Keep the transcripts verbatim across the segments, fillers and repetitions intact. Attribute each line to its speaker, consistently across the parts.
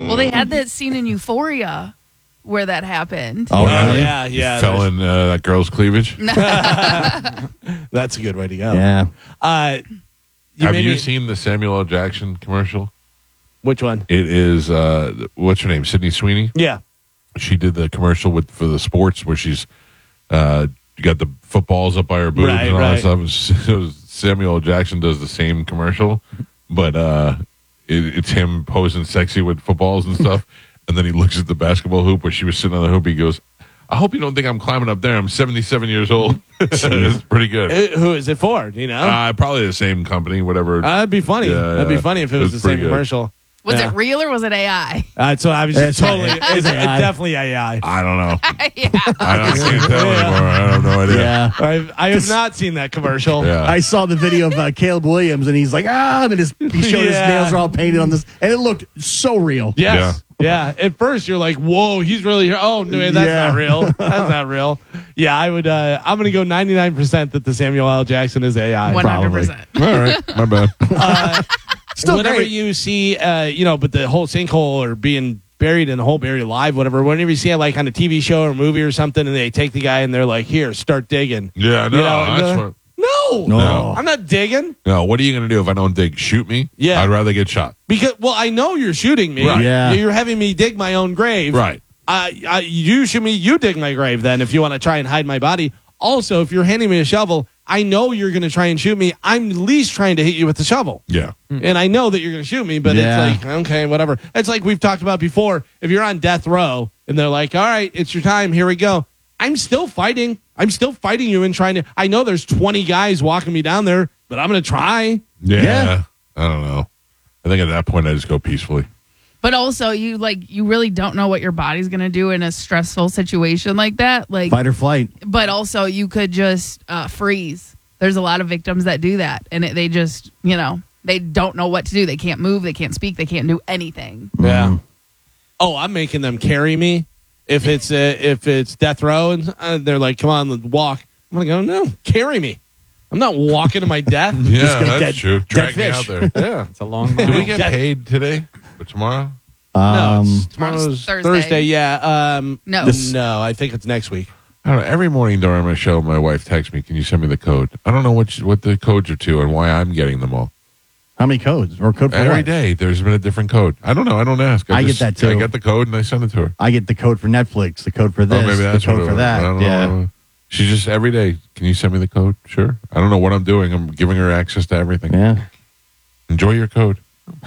Speaker 1: Well, they had that scene in Euphoria where that happened.
Speaker 2: Oh,
Speaker 3: Uh,
Speaker 2: really?
Speaker 3: yeah, yeah.
Speaker 4: Fell in uh, that girl's cleavage.
Speaker 3: That's a good way to go.
Speaker 2: Yeah.
Speaker 3: Uh, you
Speaker 4: Have
Speaker 3: made
Speaker 4: you
Speaker 3: me-
Speaker 4: seen the Samuel L. Jackson commercial?
Speaker 3: Which one?
Speaker 4: It is, uh, what's her name? Sydney Sweeney?
Speaker 3: Yeah.
Speaker 4: She did the commercial with for the sports where she's uh, got the footballs up by her boobs
Speaker 3: Right,
Speaker 4: and all
Speaker 3: right.
Speaker 4: that stuff. So Samuel L. Jackson does the same commercial, but uh, it, it's him posing sexy with footballs and stuff. And then he looks at the basketball hoop where she was sitting on the hoop. He goes, I hope you don't think I'm climbing up there. I'm seventy-seven years old. It's pretty good.
Speaker 3: Uh, Who is it for? Do you know?
Speaker 4: Uh, probably the same company, whatever.
Speaker 3: Uh, that'd be funny.
Speaker 4: Yeah,
Speaker 3: That'd be
Speaker 4: yeah.
Speaker 3: funny if it
Speaker 4: It
Speaker 3: was,
Speaker 4: was
Speaker 3: the same
Speaker 4: pretty good.
Speaker 3: commercial.
Speaker 1: Was
Speaker 3: Yeah.
Speaker 1: it real or was it A I?
Speaker 3: Uh, so I was
Speaker 2: It's
Speaker 3: totally.
Speaker 2: A I.
Speaker 3: It's,
Speaker 2: It's A I.
Speaker 3: definitely A I.
Speaker 4: I don't know.
Speaker 1: yeah.
Speaker 4: I don't can't tell
Speaker 3: Yeah.
Speaker 4: anymore. I have no idea.
Speaker 2: Yeah.
Speaker 3: I've, I have not seen that commercial.
Speaker 4: Yeah.
Speaker 2: I saw the video of uh, Caleb Williams, and he's like, ah, and his, he showed his
Speaker 3: Yeah.
Speaker 2: nails are all painted on this, and it looked so real.
Speaker 3: Yes. Yeah. At first, you're like, "Whoa, he's really here." Oh no, that's
Speaker 2: Yeah.
Speaker 3: not real. That's not real. Yeah, I would. Uh, I'm gonna go ninety-nine percent that the Samuel L. Jackson is A I.
Speaker 1: one hundred percent.
Speaker 4: All right. My bad.
Speaker 3: Uh,
Speaker 2: Still
Speaker 3: whenever
Speaker 2: great.
Speaker 3: you see, uh, you know, but the whole sinkhole or being buried in a hole, buried alive, whatever. Whenever you see it, like on a T V show or movie or something, and they take the guy and they're like, "Here, start digging."
Speaker 4: Yeah, no,
Speaker 3: You know,
Speaker 4: that's
Speaker 3: uh,
Speaker 4: what.
Speaker 3: No,
Speaker 2: No.
Speaker 3: I'm not digging
Speaker 4: No, what are you going to do if I don't dig? Shoot me?
Speaker 3: Yeah.
Speaker 4: I'd rather get shot.
Speaker 3: because, well, I know you're shooting me.
Speaker 4: Right.
Speaker 2: Yeah.
Speaker 3: You're having me dig my own grave.
Speaker 4: Right.
Speaker 3: Uh, uh, you shoot me, you dig my grave then if you want to try and hide my body. Also, if you're handing me a shovel, I know you're going to try and shoot me. I'm at least trying to hit you with the shovel.
Speaker 4: Yeah.
Speaker 3: And I know that you're going to shoot me, but
Speaker 2: Yeah.
Speaker 3: it's like, okay, whatever. It's like we've talked about before. If you're on death row and they're like, all right, it's your time, here we go. I'm still fighting. I'm still fighting you and trying to. I know there's twenty guys walking me down there, but I'm going to try.
Speaker 4: yeah.
Speaker 2: Yeah.
Speaker 4: I don't know. I think at that point I just go peacefully.
Speaker 1: But also, you like you really don't know what your body's gonna do in a stressful situation like that. Like,
Speaker 2: Fight or flight.
Speaker 1: but also you could just uh, freeze. There's a lot of victims that do that, and it, they just, you know, they don't know what to do. They can't move. They can't speak. They can't do anything.
Speaker 3: Yeah. Oh, I'm making them carry me. If it's uh, if it's death row and uh, they're like, come on, let's walk. I'm gonna go, no, carry me. I'm not walking to my death.
Speaker 4: Yeah,
Speaker 2: gonna
Speaker 4: that's
Speaker 2: dead-
Speaker 4: true. Drag me
Speaker 2: dead
Speaker 4: out
Speaker 2: fish.
Speaker 4: there.
Speaker 3: Yeah.
Speaker 5: It's a long
Speaker 4: Do
Speaker 5: mile.
Speaker 4: we get paid today or tomorrow?
Speaker 3: No,
Speaker 2: Um,
Speaker 3: it's
Speaker 1: Tomorrow's
Speaker 3: tomorrow's
Speaker 1: Thursday.
Speaker 3: Thursday. Yeah. Um,
Speaker 1: No.
Speaker 2: This-
Speaker 3: no, I think it's next week.
Speaker 4: I don't know. Every morning during my show, my wife texts me, "Can you send me the code?" I don't know what what the codes are to and why I'm getting them all.
Speaker 2: how many codes or code for
Speaker 4: Every
Speaker 2: what?
Speaker 4: day, there's been a different code. I don't know. I don't ask.
Speaker 2: I get
Speaker 4: just-
Speaker 2: that, too.
Speaker 4: I get the code and I send it to her.
Speaker 2: I get the code for Netflix, the code for this,
Speaker 4: oh, maybe that's
Speaker 2: the code
Speaker 4: what it
Speaker 2: for
Speaker 4: was. I
Speaker 2: that.
Speaker 4: don't
Speaker 2: Yeah.
Speaker 4: know. She's just every day. Can you send me the code? Sure. I don't know what I'm doing. I'm giving her access to everything.
Speaker 2: Yeah.
Speaker 4: Enjoy your code.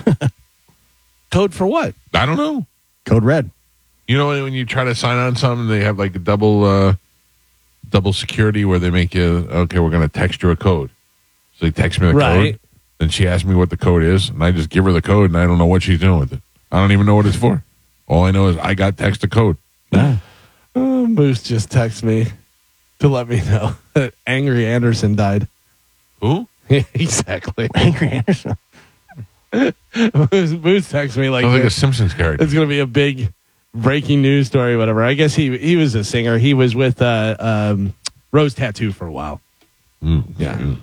Speaker 3: Code for what?
Speaker 4: I don't know.
Speaker 2: Code red.
Speaker 4: You know when you try to sign on something, they have like a double uh, double security where they make you okay. We're going to text you a code. So they text me the
Speaker 3: Right.
Speaker 4: code. Then she asks me what the code is, and I just give her the code, and I don't know what she's doing with it. I don't even know what it's for. All I know is I got text a code.
Speaker 2: Yeah.
Speaker 3: Oh, Moose just texted me to let me know that Angry Anderson died.
Speaker 4: Who?
Speaker 3: Exactly.
Speaker 2: Angry Anderson.
Speaker 3: Moose, Moose texted me like,
Speaker 4: Sounds like a
Speaker 3: this.
Speaker 4: Simpsons character.
Speaker 3: It's going to be a big breaking news story, whatever. I guess he he was a singer. He was with uh, um, Rose Tattoo for a while.
Speaker 4: Mm.
Speaker 3: Yeah.
Speaker 4: Mm.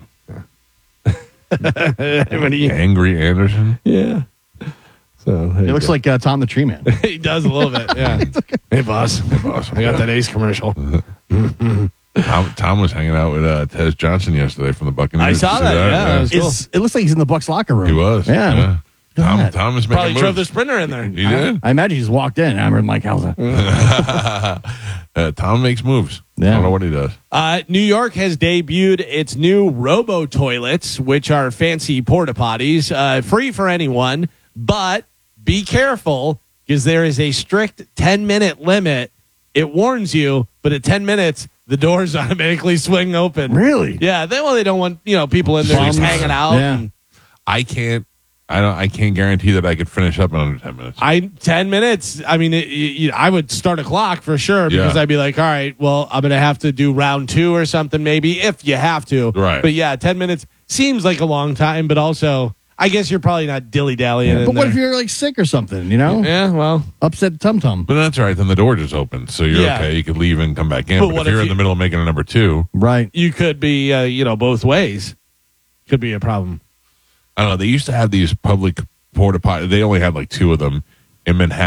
Speaker 3: When he-
Speaker 4: Angry Anderson.
Speaker 3: yeah. So
Speaker 2: It looks like uh, Tom the Tree Man.
Speaker 3: he does a little bit. Yeah. Hey, boss.
Speaker 4: Hey, boss.
Speaker 3: I got that Ace commercial.
Speaker 4: Tom, Tom was hanging out with uh, Tez Johnson yesterday from the Buccaneers.
Speaker 3: I saw
Speaker 4: Did you
Speaker 3: that,
Speaker 4: see
Speaker 3: yeah, it was cool.
Speaker 2: It's, it looks like he's in the Bucks locker room.
Speaker 4: He was.
Speaker 2: Yeah.
Speaker 4: yeah. Tom,
Speaker 2: God.
Speaker 4: Tom was making
Speaker 3: Probably drove the
Speaker 4: moves.
Speaker 3: Sprinter in there.
Speaker 4: He did.
Speaker 2: I imagine he just walked in. I'm Mike Hauser.
Speaker 4: uh, Tom makes moves. I
Speaker 2: Yeah.
Speaker 4: don't know what he does.
Speaker 3: Uh, New York has debuted its new Robo Toilets, which are fancy porta potties, uh, free for anyone. But be careful because there is a strict ten minute limit. It warns you, but at ten minutes, the doors automatically swing open.
Speaker 2: Really?
Speaker 3: Yeah. They, well, they don't want you know people in there just
Speaker 2: Bums.
Speaker 3: hanging out.
Speaker 2: Yeah.
Speaker 3: and
Speaker 4: I can't. I don't. I can't guarantee that I could finish up in under ten minutes.
Speaker 3: I ten minutes. I mean, it, you, I would start a clock for sure because
Speaker 4: Yeah.
Speaker 3: I'd be like, all right, well, I'm gonna have to do round two or something, maybe if you have to.
Speaker 4: Right.
Speaker 3: But yeah, ten minutes seems like a long time, but also, I guess you're probably not dilly dallying.
Speaker 2: But what if you're like sick or something, you know?
Speaker 3: Yeah, well,
Speaker 2: Upset tum tum.
Speaker 4: But that's all right. Then the door just opens, so you're
Speaker 3: Yeah.
Speaker 4: okay. You could leave and come back in.
Speaker 3: But
Speaker 4: But,
Speaker 3: what
Speaker 4: if you're
Speaker 3: if
Speaker 4: in
Speaker 3: you-
Speaker 4: the middle of making a number two,
Speaker 2: Right.
Speaker 3: you could be, uh, you know, both ways. Could be a problem.
Speaker 4: I don't know. They used to have these public porta potty. They only had like two of them in Manhattan.